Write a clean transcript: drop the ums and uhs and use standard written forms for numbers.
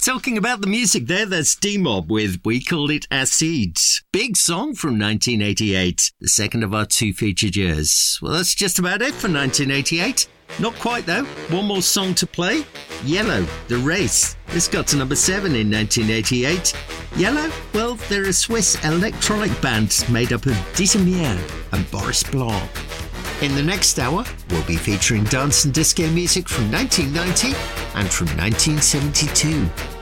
Talking about the music there, there's D-Mob with We Called It Acid. Big song from 1988, the second of our two featured years. Well, that's just about it for 1988. Not quite, though. One more song to play. Yellow, The Race. This got to number 7 in 1988. Yellow? Well, they're a Swiss electronic band made up of Dizemir and Boris Blanc. In the next hour, we'll be featuring dance and disco music from 1990 and from 1972.